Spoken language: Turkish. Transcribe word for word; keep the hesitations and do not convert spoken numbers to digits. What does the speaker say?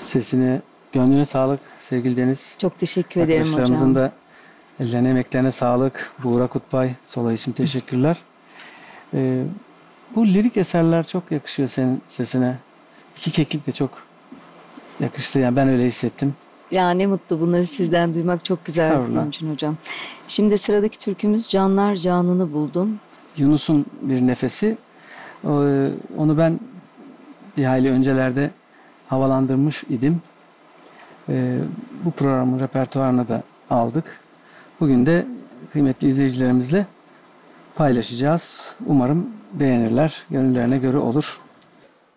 Sesine, gönlüne sağlık sevgili Deniz. Çok teşekkür ederim Arkadaşlarımızın hocam. da ellerine, emeklerine sağlık. Buğra Kutbay, Sola için teşekkürler. Ee, bu lirik eserler çok yakışıyor senin sesine. İki keklik de çok yakıştı. Yani ben öyle hissettim. Ya ne mutlu bunları sizden duymak çok güzel Estağfurullah. benim için hocam. Şimdi sıradaki türkümüz Canlar Canını Buldum. Yunus'un bir nefesi. Ee, onu ben bir hayli öncelerde havalandırmış idim. Ee, bu programın repertuarına da aldık. Bugün de kıymetli izleyicilerimizle paylaşacağız. Umarım beğenirler, gönüllerine göre olur.